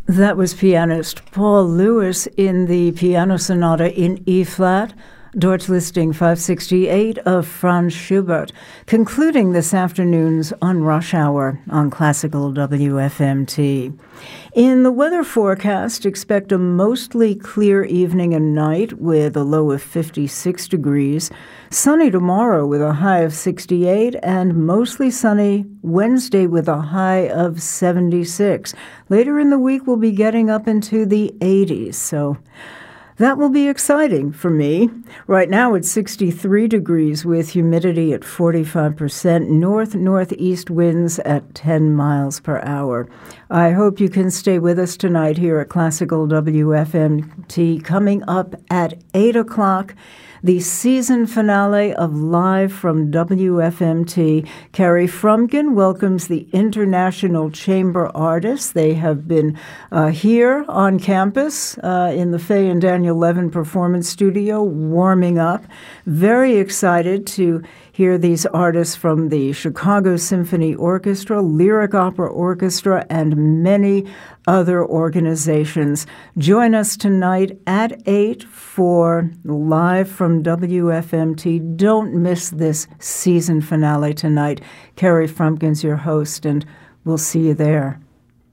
That was pianist Paul Lewis in the Piano Sonata in E-flat, Deutsch Listing 568 of Franz Schubert, concluding this afternoon's On Rush Hour on Classical WFMT. In the weather forecast, expect a mostly clear evening and night with a low of 56 degrees, sunny tomorrow with a high of 68, and mostly sunny Wednesday with a high of 76. Later in the week, we'll be getting up into the 80s, so that will be exciting for me. Right now it's 63 degrees with humidity at 45%, north-northeast winds at 10 miles per hour. I hope you can stay with us tonight here at Classical WFMT. Coming up at 8 o'clock, the season finale of Live from WFMT. Carrie Frumkin welcomes the International Chamber Artists. They have been here on campus in the Faye and Daniel Levin Performance Studio, warming up. Very excited to hear these artists from the Chicago Symphony Orchestra, Lyric Opera Orchestra, and many other organizations. Join us tonight at 8 for Live from WFMT. Don't miss this season finale tonight. Carrie Frumkin's your host, and we'll see you there.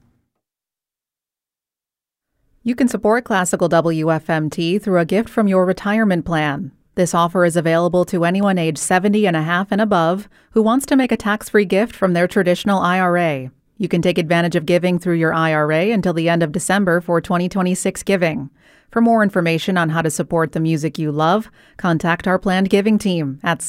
You can support Classical WFMT through a gift from your retirement plan. This offer is available to anyone age 70 and a half and above who wants to make a tax-free gift from their traditional IRA. You can take advantage of giving through your IRA until the end of December for 2026 giving. For more information on how to support the music you love, contact our planned giving team at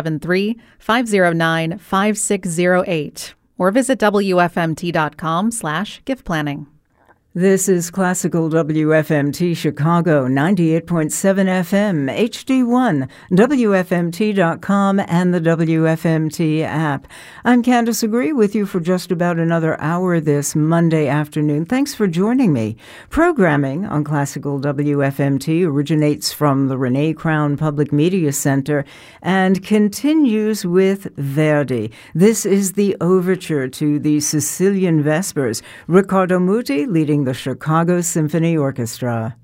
773-509-5608 or visit wfmt.com/gift planning. This is Classical WFMT Chicago, 98.7 FM, HD1, WFMT.com, and the WFMT app. I'm Candace Agree with you for just about another hour this Monday afternoon. Thanks for joining me. Programming on Classical WFMT originates from the Renee Crown Public Media Center and continues with Verdi. This is the overture to the Sicilian Vespers. Riccardo Muti leading the Chicago Symphony Orchestra.